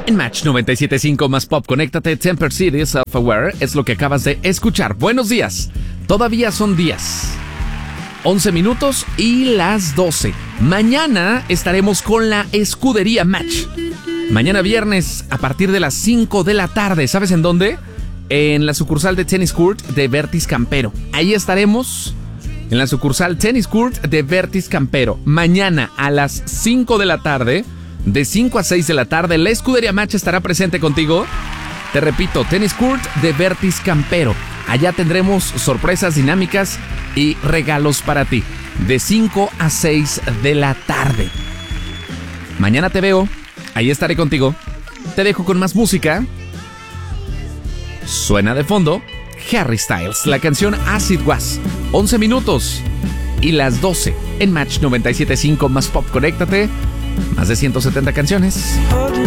En Match 97.5 más pop, conéctate. Temper City, Self-Aware, es lo que acabas de escuchar. Buenos días. Todavía son días. 11 minutos y las 12. Mañana estaremos con la escudería Match. Mañana viernes a partir de las 5 de la tarde. ¿Sabes en dónde? En la sucursal de Tennis Court de Vertis Campero. Ahí estaremos en la sucursal Tennis Court de Vertis Campero. Mañana a las 5 de la tarde. De 5 a 6 de la tarde, la escudería Match estará presente contigo. Te repito, Tennis Court de Vertis Campero. Allá tendremos sorpresas dinámicas y regalos para ti. De 5 a 6 de la tarde. Mañana te veo. Ahí estaré contigo. Te dejo con más música. Suena de fondo Harry Styles, la canción Acid Was. 11 minutos y las 12 en Match 97.5 más pop. Conéctate. Más de 170 canciones.